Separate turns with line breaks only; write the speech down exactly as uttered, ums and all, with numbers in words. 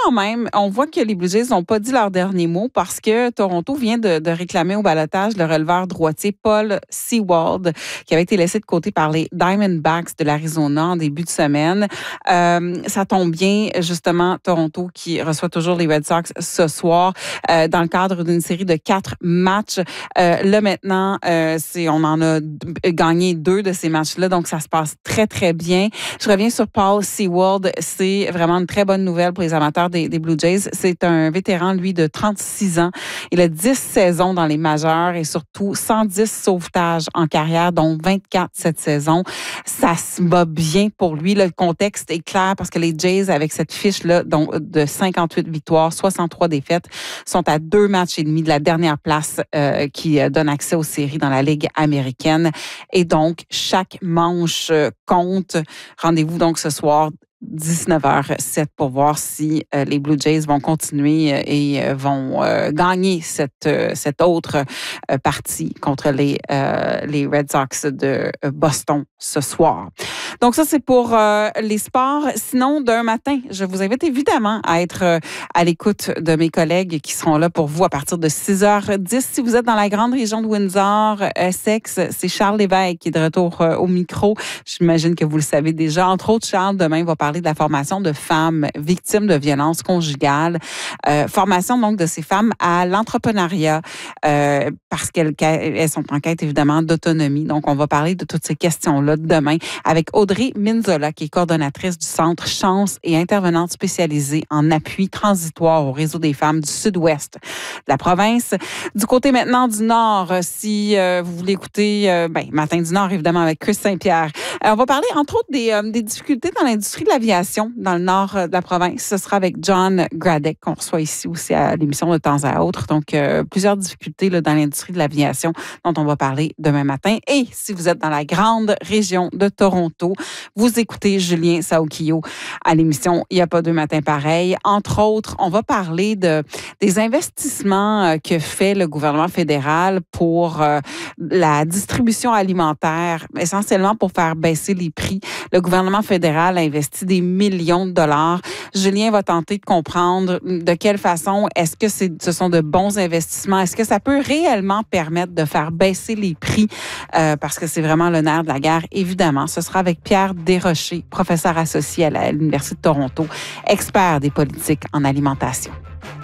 quand même, on voit que les Blue Jays n'ont pas dit leur dernier mot parce que Toronto vient de, de réclamer au ballottage le releveur droitier Paul Sewald, qui avait été laissé de côté par les Diamondbacks de l'Arizona en début de semaine. Euh, ça tombe bien, justement, Toronto qui reçoit toujours les Red Sox ce soir euh, dans le cadre d'une série de quatre matchs. Euh, là, maintenant, euh, c'est, on en a gagné deux de ces matchs-là, donc ça se passe très, très bien. Je reviens sur Paul Sewald. C'est vraiment une très bonne nouvelle pour les amateurs des, des Blue Jays. C'est un vétéran, lui, de trente-six ans. Il a dix saisons dans les majeures et surtout cent dix sauvetages en carrière, dont vingt-quatre cette saison. Ça se bat bien pour lui. Le contexte est clair parce que les Jays, avec cette fiche-là donc de cinquante-huit victoires, soixante-trois défaites, sont à deux matchs et demi de la dernière place euh, qui donne accès aux séries dans la Ligue américaine. Et donc, chaque manche compte. Rendez-vous donc ce soir dix-neuf heures sept pour voir si euh, les Blue Jays vont continuer euh, et euh, vont euh, gagner cette, euh, cette autre euh, partie contre les, euh, les Red Sox de Boston ce soir. Donc ça, c'est pour euh, les sports. Sinon, d'un matin, je vous invite évidemment à être euh, à l'écoute de mes collègues qui seront là pour vous à partir de six heures dix. Si vous êtes dans la grande région de Windsor, Essex, c'est Charles Lévesque qui est de retour euh, au micro. J'imagine que vous le savez déjà. Entre autres, Charles, demain, va parler de la formation de femmes victimes de violences conjugales. Euh, formation, donc, de ces femmes à l'entrepreneuriat euh, parce qu'elles elles sont en quête, évidemment, d'autonomie. Donc, on va parler de toutes ces questions-là demain avec Audrey Minzola, qui est coordonnatrice du Centre Chance et intervenante spécialisée en appui transitoire au réseau des femmes du sud-ouest de la province. Du côté maintenant du Nord, si euh, vous voulez écouter, euh, ben, Matin du Nord, évidemment, avec Chris Saint-Pierre. Euh, on va parler, entre autres, des, euh, des difficultés dans l'industrie de l'aviation dans le nord de la province. Ce sera avec John Gradek, qu'on reçoit ici aussi à l'émission de temps à autre. Donc, euh, plusieurs difficultés là, dans l'industrie de l'aviation dont on va parler demain matin. Et si vous êtes dans la grande région de Toronto, vous écoutez Julien Saukio à l'émission Il n'y a pas deux matins pareils. Entre autres, on va parler de, des investissements que fait le gouvernement fédéral pour euh, la distribution alimentaire, essentiellement pour faire baisser les prix. Le gouvernement fédéral a investi des millions de dollars. Julien va tenter de comprendre de quelle façon est-ce que c'est, ce sont de bons investissements. Est-ce que ça peut réellement permettre de faire baisser les prix? Euh, parce que c'est vraiment le nerf de la guerre, évidemment. Ce sera avec Pierre Desrochers, professeur associé à l'Université de Toronto, expert des politiques en alimentation.